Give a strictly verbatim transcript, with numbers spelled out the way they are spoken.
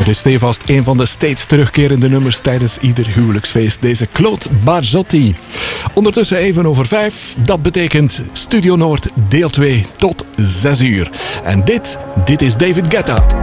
is stevast een van de steeds terugkerende nummers tijdens ieder huwelijksfeest. Deze Claude Barzotti. Ondertussen even over vijf. Dat betekent Studio Noord deel twee tot zes uur. En dit, dit is David Guetta.